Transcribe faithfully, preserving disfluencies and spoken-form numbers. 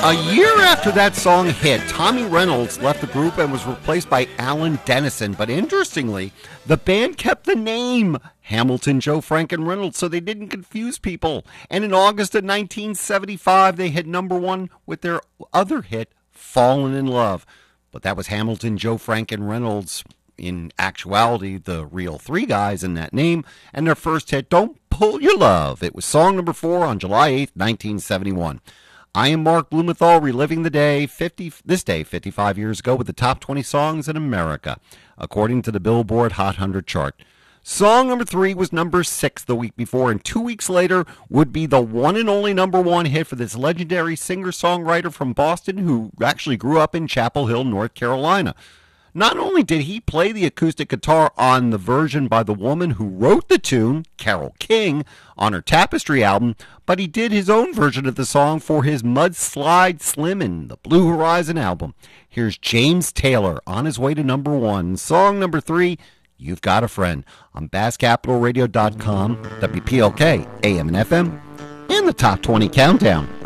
A year after that song hit, Tommy Reynolds left the group and was replaced by Alan Dennison. But interestingly, the band kept the name Hamilton, Joe, Frank, and Reynolds so they didn't confuse people. And in August of nineteen seventy-five, they hit number one with their other hit, Fallen in Love. But that was Hamilton, Joe, Frank, and Reynolds. In actuality, the real three guys in that name. And their first hit, Don't Pull Your Love. It was song number four on July eighth, nineteen seventy-one. I am Mark Blumenthal, reliving the day, fifty this day, fifty-five years ago, with the top twenty songs in America, according to the Billboard Hot one hundred chart. Song number three was number six the week before, and two weeks later would be the one and only number one hit for this legendary singer-songwriter from Boston who actually grew up in Chapel Hill, North Carolina. Not only did he play the acoustic guitar on the version by the woman who wrote the tune, Carole King, on her Tapestry album, but he did his own version of the song for his Mudslide Slimmin', the Blue Horizon album. Here's James Taylor on his way to number one. Song number three, You've Got a Friend, on Bass Capital Radio dot com, W P L K, A M and F M, and the Top twenty Countdown.